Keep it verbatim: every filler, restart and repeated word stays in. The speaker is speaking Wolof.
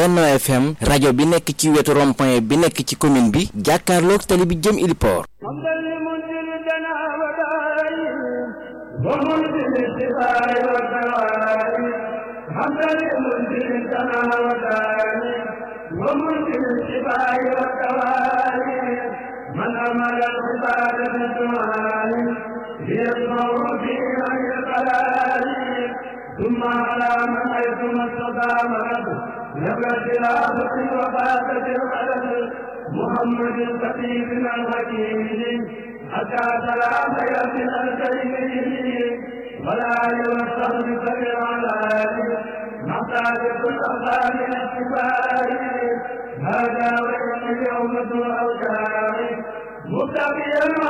Benno F M rajo bi nekk ci wetu rond-point bi nekk ci commune bi jàkkaarloog tali bi jëm Iliport. ثم على من حيث ما استطاع نبى خلافة وفاتة القدم محمد الخطيب الحكيم حتى سلام ياسنا الكريم ولا يوصل بسبع على محتاج كل أخبار الاتفاق هذا ويوم يوم الأوجاع مبتغيا